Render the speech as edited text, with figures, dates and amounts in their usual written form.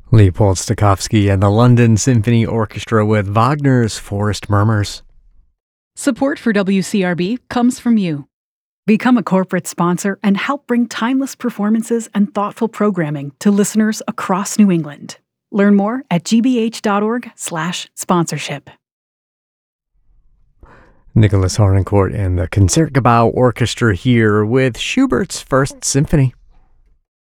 Leopold Stokowski and the London Symphony Orchestra with Wagner's Forest Murmurs. Support for WCRB comes from you. Become a corporate sponsor and help bring timeless performances and thoughtful programming to listeners across New England. Learn more at gbh.org/sponsorship. Nicholas Harnoncourt and the Concertgebouw Orchestra here with Schubert's First Symphony.